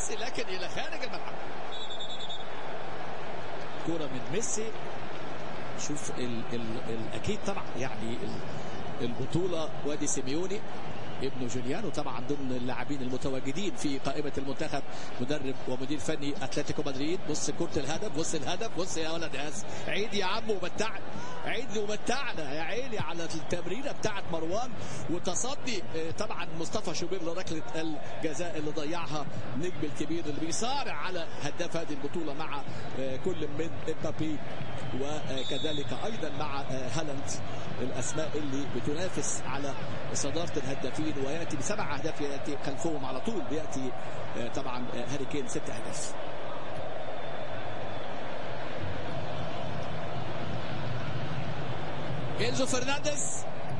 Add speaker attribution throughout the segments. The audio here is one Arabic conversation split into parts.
Speaker 1: ميسي لكن الى خارج الملعب. كرة من ميسي. شوف اكيد طبعا يعني البطولة وادي سيميوني ابن جوليانو طبعا ضمن اللاعبين المتواجدين في قائمة المنتخب، مدرب ومدير فني اتلتيكو مدريد. بص كرة الهدف، بص الهدف، بص يا ولد ياس، عيد يا عم ومتعنا، عيد ومتعنا يا عيني على التمريرة بتاعت مروان، وتصدي طبعا مصطفى شوبير لركلة الجزاء اللي ضيعها النجم الكبير اللي بيصارع على هداف هذه البطولة مع كل من امبابي وكذلك ايضا مع هالاند، الاسماء اللي بتنافس على صدارة الهدافين، وياتي ب7 اهداف، ياتي خلفهم على طول بياتي طبعا هاري كين 6 اهداف. إنزو فرنانديز،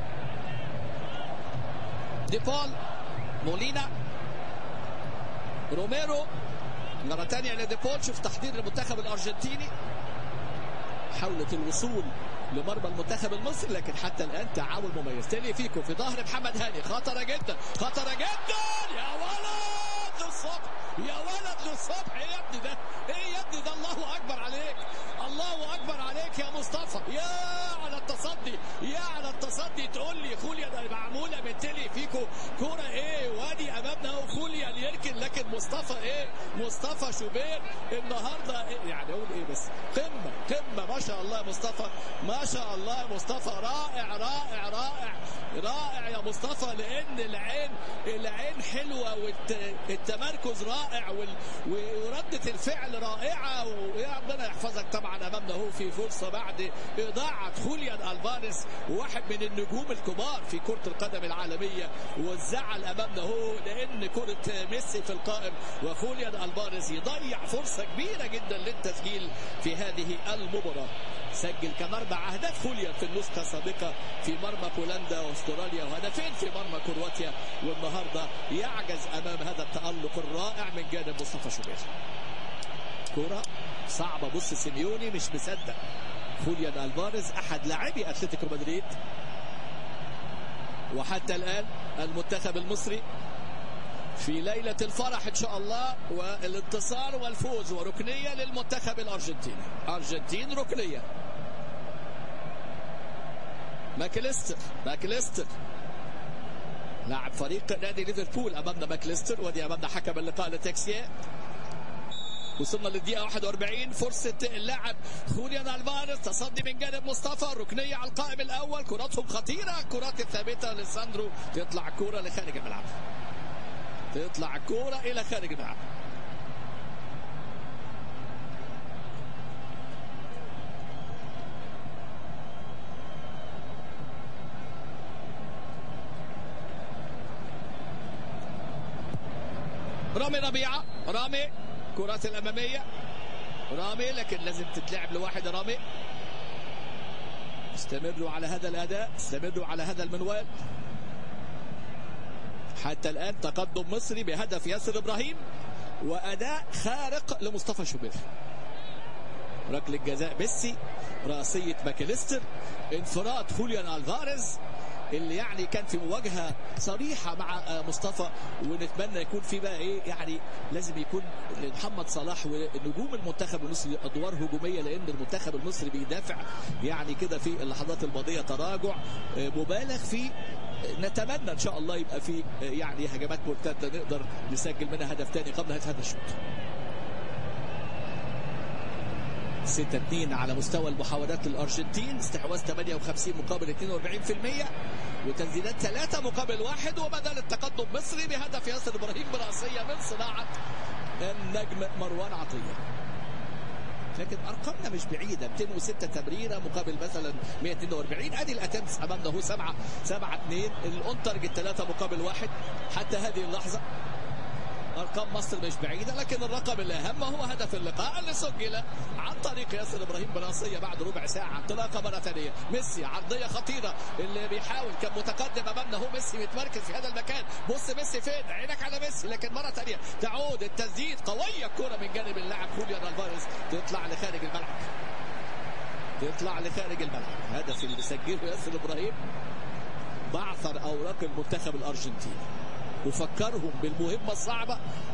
Speaker 1: دي بول، مولينا، روميرو، مرة ثانية لدي بول. شوف تحضير المنتخب الأرجنتيني، حاولت الوصول لمرمى المنتخب المصري لكن حتى الآن تعاون مميز. تاني فيكو في ظهر محمد هاني، خطرة جدا، خطرة جدا، يا ولد للصبح، يا ولد للصبح، ايه يا ابني ده، ايه يا ابني ده، الله أكبر عليك، الله أكبر عليك يا مصطفى، يا على التصدي، يا على التصدي. تقول لي خوليا ده معمولة من تاني فيكو، كرة ايه وادي أمامنا وخوليا يركن، لكن مصطفى ايه، مصطفى شوبير النهارده إيه؟ يعني اقول ايه بس، قمة ما شاء الله يا مصطفى، ما شاء الله يا مصطفى، رائع رائع رائع رائع يا مصطفى، لان العين حلوه والتمركز رائع وردة الفعل رائعه، ويا ربنا يحفظك. طبعا امامنا هو في فرصه بعد اضاعه خوليان الفاريز، واحد من النجوم الكبار في كره القدم العالميه، والزعل امامنا هو لان كره ميسي في القائم وخوليان الفاريز يضيع فرصه كبيره جدا للتسجيل في هذه المباراه. سجل كان 4 أهداف خوليان في النسخة السابقة في مرمى بولندا واستراليا، وهدفين في مرمى كرواتيا، والنهارده يعجز امام هذا التألق الرائع من جانب مصطفى شوبير. كرة صعبة، بص سيميوني مش مصدق. خوليان الفاريز احد لاعبي اتلتيكو مدريد، وحتى الآن المنتخب المصري في ليلة الفرح إن شاء الله والانتصار والفوز، وركنية للمنتخب الأرجنتيني. أرجنتين ركنية. ماكليستر لاعب فريق نادي ليفربول. أمامنا ماكليستر، ودي أمامنا حكم اللقاء لتكسيه. وصلنا للدقيقة 41، فرصة اللاعب خوليان الفاريز، تصدي من جانب مصطفى، ركنية على القائم الأول، كراتهم خطيرة، كرات الثابتة لساندرو، تطلع كرة لخارج الملعب، تطلع كرة إلى خارج الملعب. رامي ربيعة، رامي كرات الأمامية، رامي لكن لازم تتلعب لواحد. رامي استمروا على هذا الأداء، استمروا على هذا المنوال. حتى الآن تقدم مصري بهدف ياسر إبراهيم، وأداء خارق لمصطفى شوبير. ركلة جزاء ميسي، رأسية ماكليستر، انفراد خوليان الفاريز اللي يعني كان في مواجهة صريحة مع مصطفى، ونتمنى يكون في بقى ايه، يعني لازم يكون لمحمد صلاح ونجوم المنتخب المصري ادوار هجومية، لان المنتخب المصري بيدافع يعني كده في اللحظات الماضية تراجع مبالغ فيه. نتمنى ان شاء الله يبقى في يعني هجمات مرتدة نقدر نسجل منها هدف تاني قبل هذا الشوط. 6-2 على مستوى المحاولات للأرجنتين، استحواذ 58 مقابل 42%، وتسديدات 3 مقابل 1، وما زال التقدم مصري بهدف ياسر إبراهيم برأسية من صناعة النجم مروان عطية. لكن أرقامنا مش بعيدة، 206 تمريرة مقابل مثلا 142. أدي الأتمس أمامنا هو 7-2، الأون تارجت 3 مقابل 1 حتى هذه اللحظة. أرقام مصر مش بعيدة، لكن الرقم الأهم هو هدف اللقاء اللي سجل عن طريق ياسر إبراهيم برأسية بعد ربع ساعة. انطلاقة مرة ثانية، ميسي عرضية خطيرة اللي بيحاول، كان متقدم أمامنا هو ميسي متمركز في هذا المكان. بص ميسي فين، عينك على ميسي، لكن مرة ثانية تعود التسديد قوية، كرة من جانب اللاعب خوليان الفاريز تطلع لخارج الملعب، تطلع لخارج الملعب. هدف اللي سجله ياسر إبراهيم بعثر أوراق المنتخب الأرجنتيني وفكرهم بالمهمة الصعبة